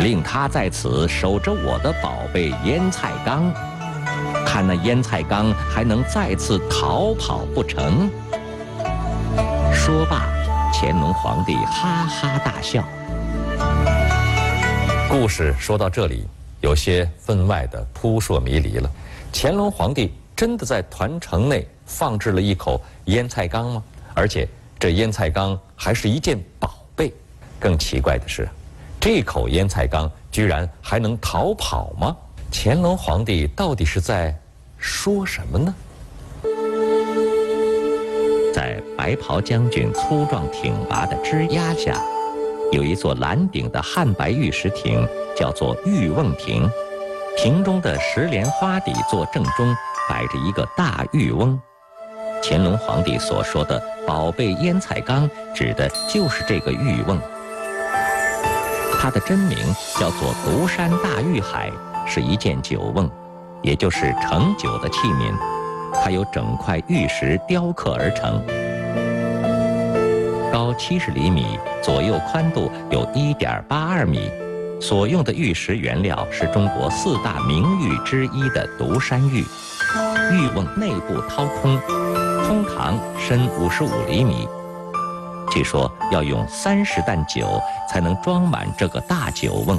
令他在此守着我的宝贝腌菜缸，看那腌菜缸还能再次逃跑不成？”说罢，乾隆皇帝哈哈大笑。 故事说到这里，有些分外的扑朔迷离了。乾隆皇帝真的在团城内放置了一口腌菜缸吗？而且这腌菜缸还是一件宝贝。更奇怪的是，这口腌菜缸居然还能逃跑吗？乾隆皇帝到底是在说什么呢？ 在白袍将军粗壮挺拔的支压下，有一座蓝顶的汉白玉石亭，叫做玉瓮亭。亭中的石莲花底座正中摆着一个大玉瓮。乾隆皇帝所说的宝贝腌菜缸，指的就是这个玉瓮。它的真名叫做独山大玉海，是一件酒瓮，也就是盛酒的器皿。它由整块玉石雕刻而成，高70厘米，左右宽度有1.82米。所用的玉石原料是中国4大名玉之一的独山玉。玉瓮内部掏空，通常深55厘米。据说要用30担酒才能装满这个大酒瓮。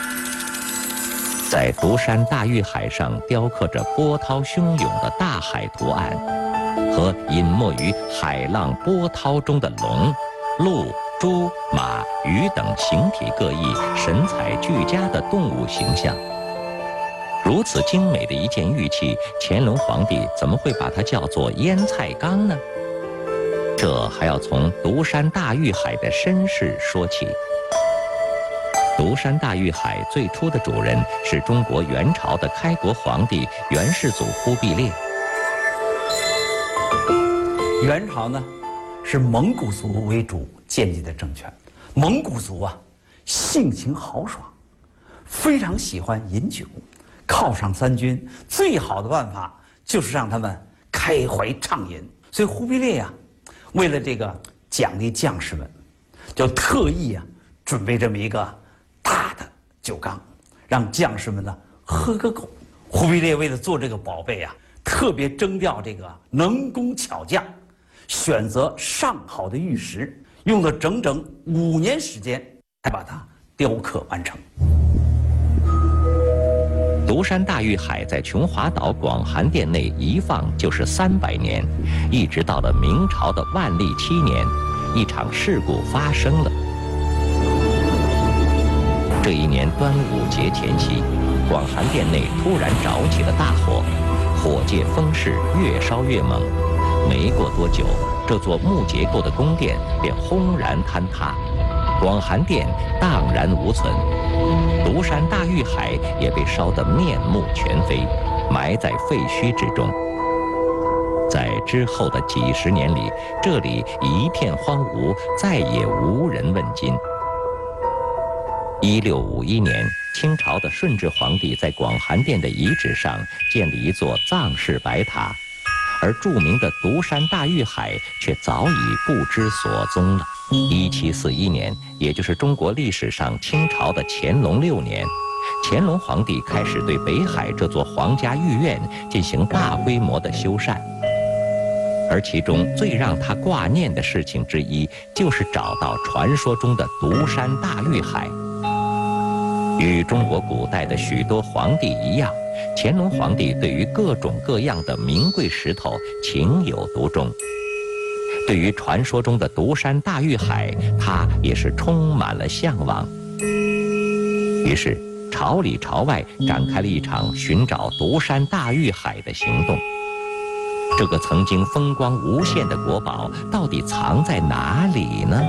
在独山大玉海上雕刻着波涛汹涌的大海图案，和隐没于海浪波涛中的龙、鹿、猪、马、鱼等形体各异、神采俱佳的动物形象。如此精美的一件玉器，乾隆皇帝怎么会把它叫做腌菜缸呢？这还要从独山大玉海的身世说起。独山大玉海最初的主人是中国元朝的开国皇帝元世祖忽必烈。 元朝呢，是蒙古族为主建立的政权。蒙古族啊，性情豪爽，非常喜欢饮酒，犒赏三军最好的办法就是让他们开怀畅饮。所以忽必烈呀，为了这个奖励将士们，就特意准备这么一个大的酒缸，让将士们呢喝个够。忽必烈为了做这个宝贝特别征调这个能工巧匠，选择上好的玉石，用了整整5年时间才把它雕刻完成。 独山大玉海在琼华岛广寒殿内一放就是300年，一直到了明朝的万历7年，一场事故发生了。这一年端午节前夕，广寒殿内突然着起了大火，火借风势，越烧越猛。没过多久，这座木结构的宫殿便轰然坍塌，广寒殿荡然无存，独山大玉海也被烧得面目全非，埋在废墟之中。在之后的几十年里，这里一片荒芜，再也无人问津。1651年，清朝的顺治皇帝在广寒殿的遗址上建立一座藏式白塔，而著名的独山大玉海却早已不知所踪了。1741年，也就是中国历史上清朝的乾隆6年，乾隆皇帝开始对北海这座皇家御苑进行大规模的修缮，而其中最让他挂念的事情之一，就是找到传说中的独山大玉海。与中国古代的许多皇帝一样，乾隆皇帝对于各种各样的名贵石头情有独钟。对于传说中的独山大玉海，他也是充满了向往。于是，朝里朝外展开了一场寻找独山大玉海的行动。这个曾经风光无限的国宝，到底藏在哪里呢？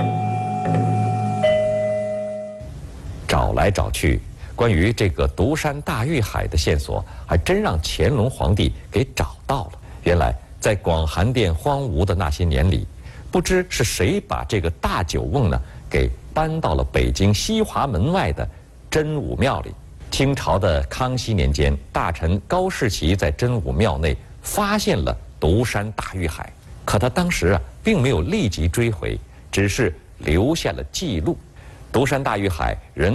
找来找去，关于这个独山大玉海的线索，还真让乾隆皇帝给找到了。原来，在广寒殿荒芜的那些年里，不知是谁把这个大酒瓮呢给搬到了北京西华门外的真武庙里。清朝的康熙年间，大臣高士奇在真武庙内发现了独山大玉海，可他当时并没有立即追回，只是留下了记录。独山大玉海仍